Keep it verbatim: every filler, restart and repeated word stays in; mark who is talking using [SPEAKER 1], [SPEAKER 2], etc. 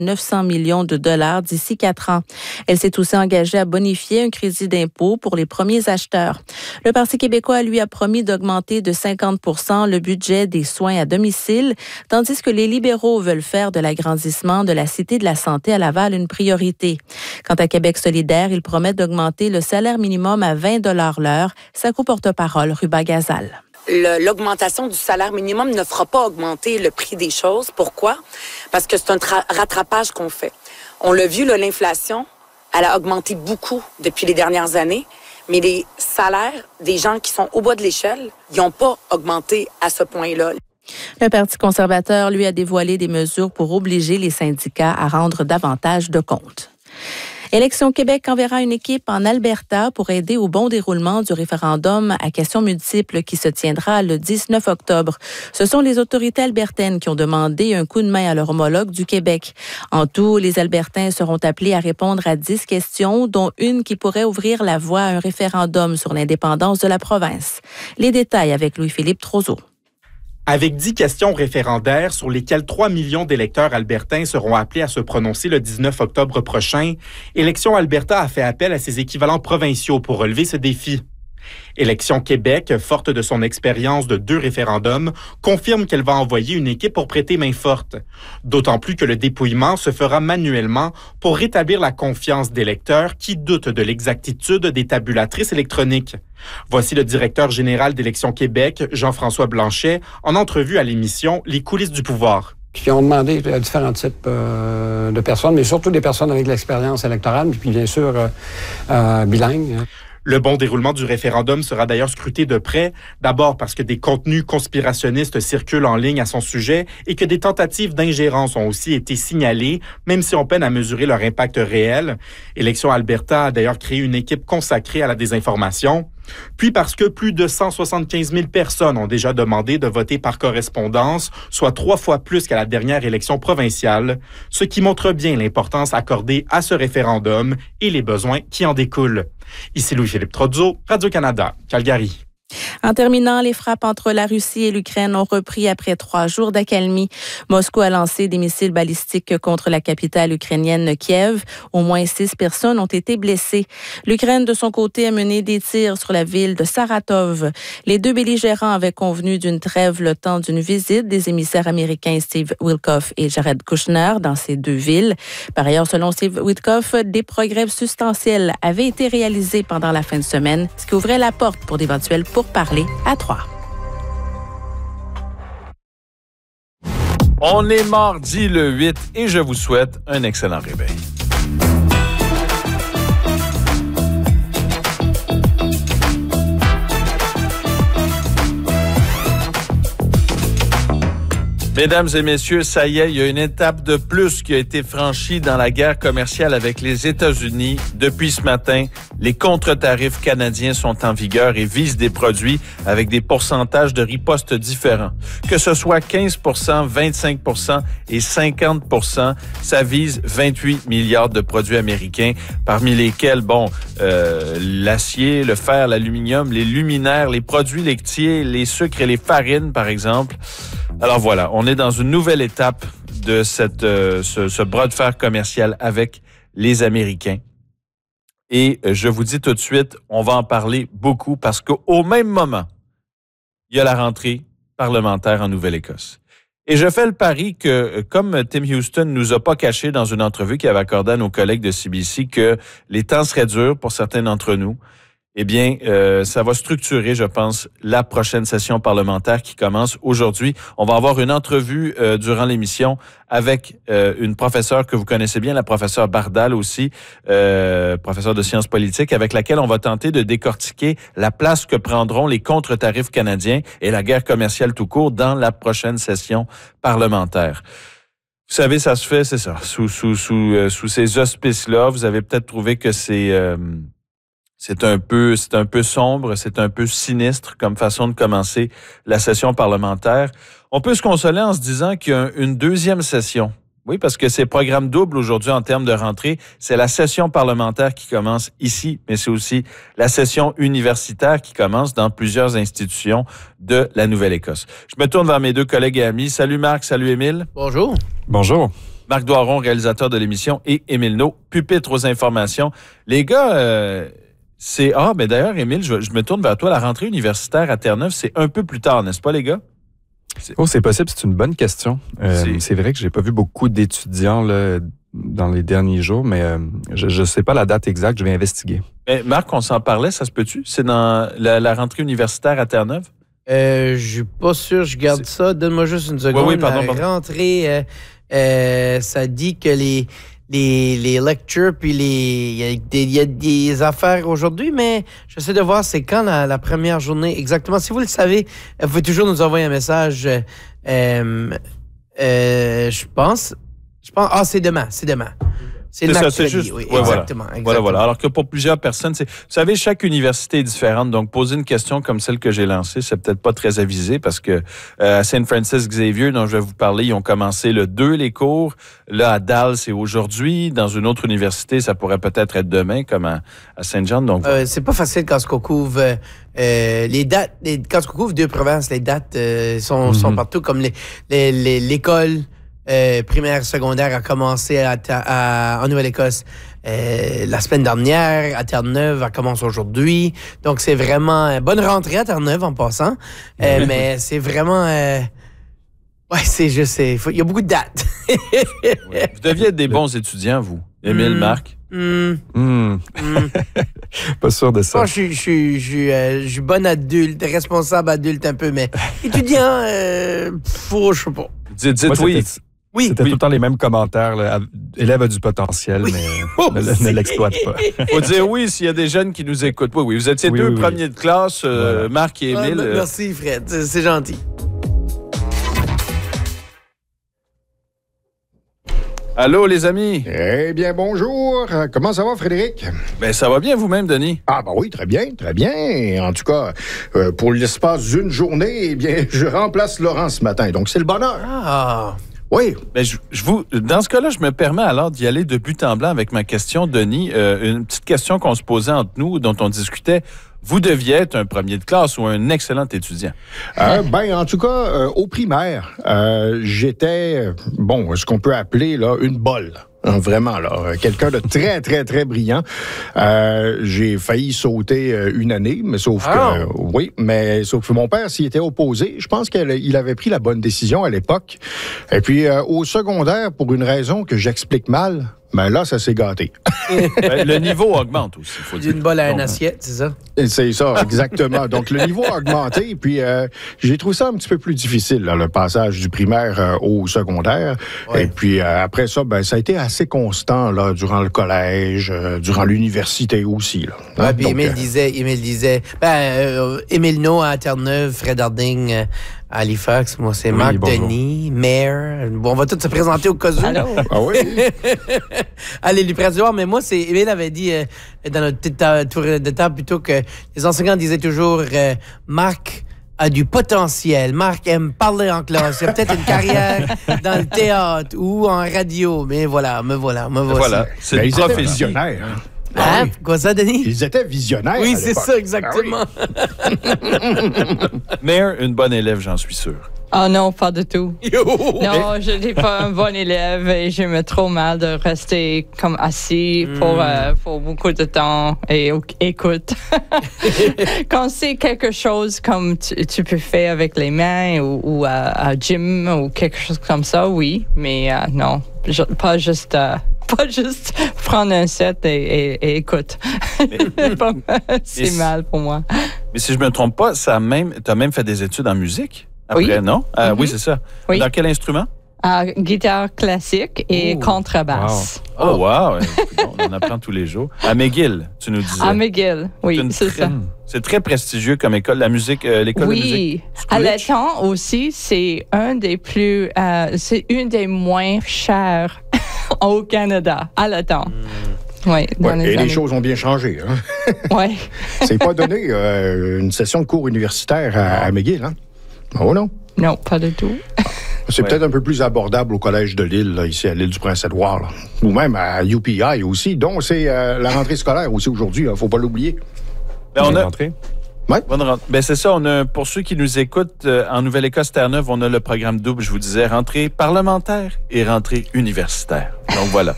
[SPEAKER 1] neuf cents millions de dollars d'ici quatre ans. Elle s'est aussi engagée à bonifier un crédit d'impôt pour les premiers acheteurs. Le Parti québécois, lui, a promis d'augmenter de cinquante pour cent le budget des soins à domicile, tandis que les libéraux veulent faire de l'agrandissement de la Cité de la santé à Laval une priorité. Quant à Québec solidaire, il promet d'augmenter le salaire minimum à vingt dollars l'heure. Sa co-porte-parole, Ruba Gazal.
[SPEAKER 2] Le, l'augmentation du salaire minimum ne fera pas augmenter le prix des choses. Pourquoi? Parce que c'est un tra- rattrapage qu'on fait. On l'a vu, là, l'inflation, elle a augmenté beaucoup depuis les dernières années, mais les salaires des gens qui sont au bas de l'échelle, ils n'ont pas augmenté à ce point-là.
[SPEAKER 1] Le Parti conservateur, lui, a dévoilé des mesures pour obliger les syndicats à rendre davantage de comptes. Élections Québec enverra une équipe en Alberta pour aider au bon déroulement du référendum à questions multiples qui se tiendra le dix-neuf octobre. Ce sont les autorités albertaines qui ont demandé un coup de main à leur homologue du Québec. En tout, les Albertains seront appelés à répondre à dix questions, dont une qui pourrait ouvrir la voie à un référendum sur l'indépendance de la province. Les détails avec Louis-Philippe Trozot.
[SPEAKER 3] Avec dix questions référendaires sur lesquelles trois millions d'électeurs albertains seront appelés à se prononcer le dix-neuf octobre prochain, Élections Alberta a fait appel à ses équivalents provinciaux pour relever ce défi. Élections Québec, forte de son expérience de deux référendums, confirme qu'elle va envoyer une équipe pour prêter main forte. D'autant plus que le dépouillement se fera manuellement pour rétablir la confiance des lecteurs qui doutent de l'exactitude des tabulatrices électroniques. Voici le directeur général d'Élections Québec, Jean-François Blanchet, en entrevue à l'émission Les coulisses du pouvoir.
[SPEAKER 4] Qui ont demandé à différents types euh, de personnes, mais surtout des personnes avec de l'expérience électorale, puis bien sûr euh, euh, bilingues.
[SPEAKER 3] Le bon déroulement du référendum sera d'ailleurs scruté de près, d'abord parce que des contenus conspirationnistes circulent en ligne à son sujet et que des tentatives d'ingérence ont aussi été signalées, même si on peine à mesurer leur impact réel. Élections Alberta a d'ailleurs créé une équipe consacrée à la désinformation. Puis parce que plus de cent soixante-quinze mille personnes ont déjà demandé de voter par correspondance, soit trois fois plus qu'à la dernière élection provinciale, ce qui montre bien l'importance accordée à ce référendum et les besoins qui en découlent. Ici Louis-Philippe Trozot, Radio-Canada, Calgary.
[SPEAKER 1] En terminant, les frappes entre la Russie et l'Ukraine ont repris après trois jours d'accalmie. Moscou a lancé des missiles balistiques contre la capitale ukrainienne Kiev. Au moins six personnes ont été blessées. L'Ukraine, de son côté, a mené des tirs sur la ville de Saratov. Les deux belligérants avaient convenu d'une trêve le temps d'une visite des émissaires américains Steve Witkoff et Jared Kushner dans ces deux villes. Par ailleurs, selon Steve Witkoff, des progrès substantiels avaient été réalisés pendant la fin de semaine, ce qui ouvrait la porte pour d'éventuels pourparlers à trois.
[SPEAKER 5] On est mardi le huit et je vous souhaite un excellent réveil. Mesdames et messieurs, ça y est, il y a une étape de plus qui a été franchie dans la guerre commerciale avec les États-Unis. Depuis ce matin, les contre-tarifs canadiens sont en vigueur et visent des produits avec des pourcentages de riposte différents. Que ce soit quinze pour cent, vingt-cinq pour cent et cinquante pour cent, ça vise vingt-huit milliards de produits américains, parmi lesquels, bon, euh, l'acier, le fer, l'aluminium, les luminaires, les produits laitiers, les sucres et les farines, par exemple. Alors voilà, on est dans une nouvelle étape de cette, euh, ce, ce bras de fer commercial avec les Américains. Et euh, je vous dis tout de suite, on va en parler beaucoup parce qu'au même moment, il y a la rentrée parlementaire en Nouvelle-Écosse. Et je fais le pari que, comme Tim Houston nous a pas caché dans une entrevue qu'il avait accordée à nos collègues de C B C, que les temps seraient durs pour certains d'entre nous, eh bien, euh, ça va structurer, je pense, la prochaine session parlementaire qui commence aujourd'hui. On va avoir une entrevue euh, durant l'émission avec euh, une professeure que vous connaissez bien, la professeure Bardal aussi, euh, professeure de sciences politiques, avec laquelle on va tenter de décortiquer la place que prendront les contre-tarifs canadiens et la guerre commerciale tout court dans la prochaine session parlementaire. Vous savez, ça se fait, c'est ça, sous sous sous euh, sous ces auspices-là. Vous avez peut-être trouvé que c'est euh, C'est un peu, c'est un peu sombre, c'est un peu sinistre comme façon de commencer la session parlementaire. On peut se consoler en se disant qu'il y a une deuxième session. Oui, parce que c'est programme double aujourd'hui en termes de rentrée. C'est la session parlementaire qui commence ici, mais c'est aussi la session universitaire qui commence dans plusieurs institutions de la Nouvelle-Écosse. Je me tourne vers mes deux collègues et amis. Salut Marc, salut Émile.
[SPEAKER 6] Bonjour.
[SPEAKER 7] Bonjour.
[SPEAKER 5] Marc Doiron, réalisateur de l'émission, et Émile Naud, pupitre aux informations. Les gars, euh, c'est... Ah, mais d'ailleurs, Émile, je, je me tourne vers toi. La rentrée universitaire à Terre-Neuve, c'est un peu plus tard, n'est-ce pas, les gars?
[SPEAKER 6] C'est... Oh, c'est possible, c'est une bonne question. Euh, c'est... c'est vrai que j'ai pas vu beaucoup d'étudiants là, dans les derniers jours, mais euh, je ne sais pas la date exacte, je vais investiguer.
[SPEAKER 5] Mais Marc, on s'en parlait, ça se peut-tu? C'est dans la, la rentrée universitaire à Terre-Neuve?
[SPEAKER 7] Euh, je suis pas sûr, je garde c'est... ça. Donne-moi juste une seconde.
[SPEAKER 5] Oui, oui, pardon,
[SPEAKER 7] la
[SPEAKER 5] pardon.
[SPEAKER 7] rentrée, euh, euh, ça dit que les, les, les lectures, puis les, il y a des, il y a des affaires aujourd'hui, mais j'essaie de voir c'est quand la, la première journée exactement. Si vous le savez, vous pouvez toujours nous envoyer un message. Euh, euh, je pense, je pense, ah, c'est demain, c'est demain. C'est,
[SPEAKER 5] c'est
[SPEAKER 7] le
[SPEAKER 5] ça, c'est juste.
[SPEAKER 7] Oui,
[SPEAKER 5] ouais,
[SPEAKER 7] exactement,
[SPEAKER 5] voilà.
[SPEAKER 7] exactement.
[SPEAKER 5] Voilà, voilà. Alors que pour plusieurs personnes, c'est, vous savez, chaque université est différente. Donc, poser une question comme celle que j'ai lancée, c'est peut-être pas très avisé parce que euh, à Saint Francis Xavier, dont je vais vous parler, ils ont commencé le deux, les cours. Là, à Dalles, c'est aujourd'hui. Dans une autre université, ça pourrait peut-être être demain, comme à, à Saint-Jean. Donc,
[SPEAKER 7] euh, c'est pas facile quand on couvre euh, euh, les dates. Les, quand on couvre deux provinces, les dates euh, sont, mm-hmm. sont partout, comme les, les, les, l'école. Euh, primaire, secondaire a commencé à, à, en Nouvelle-Écosse euh, la semaine dernière. À Terre-Neuve, elle commence aujourd'hui. Donc, c'est vraiment... Euh, bonne rentrée à Terre-Neuve, en passant. Euh, mais c'est vraiment... Euh, ouais, c'est juste... Il y a beaucoup de dates.
[SPEAKER 5] Ouais. Vous deviez être des bons étudiants, vous. Émile, mm. Marc.
[SPEAKER 7] Mm.
[SPEAKER 6] Mm. Mm. Pas sûr de ça.
[SPEAKER 7] Moi, je suis, je suis, je suis, euh, je suis bon adulte, responsable adulte un peu, mais étudiant, euh, faut, je sais pas.
[SPEAKER 5] Dites, dites
[SPEAKER 6] Moi,
[SPEAKER 5] oui.
[SPEAKER 6] C'était... Oui, C'était oui. tout le temps les mêmes commentaires. Là. Élève a du potentiel, oui. mais ne, ne l'exploite pas.
[SPEAKER 5] Faut dire oui s'il y a des jeunes qui nous écoutent. Oui, oui. Vous étiez oui, deux oui, premiers oui. de classe, euh, voilà. Marc et Émile.
[SPEAKER 7] Ah, merci, Fred. C'est, c'est gentil.
[SPEAKER 5] Allô, les amis?
[SPEAKER 8] Eh bien, bonjour. Comment ça va, Frédéric?
[SPEAKER 5] Ben, ça va bien vous-même, Denis?
[SPEAKER 8] Ah, ben oui, très bien, très bien. En tout cas, euh, pour l'espace d'une journée, eh bien, je remplace Laurent ce matin, donc c'est le bonheur.
[SPEAKER 7] Ah!
[SPEAKER 8] Oui.
[SPEAKER 5] Ben, je, je vous, dans ce cas-là, je me permets alors d'y aller de but en blanc avec ma question, Denis. Euh, une petite question qu'on se posait entre nous, dont on discutait. Vous deviez être un premier de classe ou un excellent étudiant.
[SPEAKER 8] Euh, ben, en tout cas, euh, au primaire, euh, j'étais, bon, ce qu'on peut appeler là une bolle. Hein, vraiment, là, quelqu'un de très, très, très brillant. Euh, j'ai failli sauter une année, mais sauf oh. que, euh, oui, mais sauf que mon père s'y était opposé. Je pense qu'il avait pris la bonne décision à l'époque. Et puis, euh, au secondaire, pour une raison que j'explique mal, mais là, ça s'est gâté.
[SPEAKER 5] Ben, le niveau augmente aussi, il faut dire.
[SPEAKER 7] D'une bolle à une assiette, c'est ça?
[SPEAKER 8] C'est ça, exactement. Donc, le niveau a augmenté, puis euh, j'ai trouvé ça un petit peu plus difficile, là, le passage du primaire euh, au secondaire. Ouais. Et puis, euh, après ça, ben, ça a été assez constant là, durant le collège, euh, durant l'université aussi. Là.
[SPEAKER 7] Ouais, hein? Puis Émile euh... disait, Émile disait, ben, euh, Émile Naud à Terre-Neuve, Fred Harding à Halifax, moi c'est oui, Marc bonjour. Denis, maire. Bon, on va tous se présenter au cas où.
[SPEAKER 8] Ah oui?
[SPEAKER 7] Allez, lui prévoir, mais moi, c'est Émile avait dit euh, dans notre tour de table plutôt que les enseignants disaient toujours euh, Marc a du potentiel. Marc aime parler en classe. Il a peut-être une carrière dans le théâtre ou en radio. Mais voilà, me voilà, me voici. Voilà,
[SPEAKER 8] c'est ben, une professionnel. Hein?
[SPEAKER 7] Ah, oui. Quoi ça, Denis?
[SPEAKER 8] Ils étaient visionnaires.
[SPEAKER 7] Oui, c'est ça, exactement.
[SPEAKER 8] Ah oui.
[SPEAKER 5] Maire, une bonne élève, j'en suis sûr.
[SPEAKER 9] Oh non, pas du tout.
[SPEAKER 7] Yo!
[SPEAKER 9] Non, je n'étais pas un bon élève et je me trop mal de rester comme assis mm. pour, euh, pour beaucoup de temps et écoute. Quand c'est quelque chose comme tu, tu peux faire avec les mains ou, ou à, à gym ou quelque chose comme ça, oui, mais euh, non, je, pas juste... Euh, Pas juste prendre un set et, et, et écoute. Mais, c'est mal pour moi.
[SPEAKER 5] Mais si je me trompe pas, ça a même, t'as même fait des études en musique après,
[SPEAKER 9] oui.
[SPEAKER 5] non? Euh, mm-hmm. Oui, c'est ça.
[SPEAKER 9] Oui.
[SPEAKER 5] Dans quel instrument?
[SPEAKER 9] Uh, guitare classique et oh. contrebasse.
[SPEAKER 5] Wow. Oh, wow! On en apprend tous les jours. À McGill, tu nous disais.
[SPEAKER 9] À McGill, oui, c'est, c'est
[SPEAKER 5] très,
[SPEAKER 9] ça.
[SPEAKER 5] C'est très prestigieux comme école, la musique, euh, l'école
[SPEAKER 9] oui.
[SPEAKER 5] de musique.
[SPEAKER 9] Oui, à l'étang aussi, c'est un des plus, euh, c'est une des moins chères au Canada, à l'étang.
[SPEAKER 8] Mm.
[SPEAKER 9] Oui,
[SPEAKER 8] ouais, les et années. Les choses ont bien changé. Hein?
[SPEAKER 9] Oui.
[SPEAKER 8] C'est pas donné euh, une session de cours universitaire à, à McGill, hein? Oh non?
[SPEAKER 9] Non, pas du tout.
[SPEAKER 8] C'est
[SPEAKER 5] ouais.
[SPEAKER 8] peut-être un peu plus abordable au Collège de l'Île, là, ici à l'île du Prince-Édouard, là. Ou même à U P I aussi, dont c'est euh, la rentrée scolaire aussi aujourd'hui, il ne faut pas l'oublier.
[SPEAKER 5] Ben, on a...
[SPEAKER 8] Ouais.
[SPEAKER 5] Bonne rentrée. Ben c'est ça. On a, pour ceux qui nous écoutent, euh, en Nouvelle-Écosse, Terre-Neuve, on a le programme double, je vous disais, rentrée parlementaire et rentrée universitaire. Donc voilà.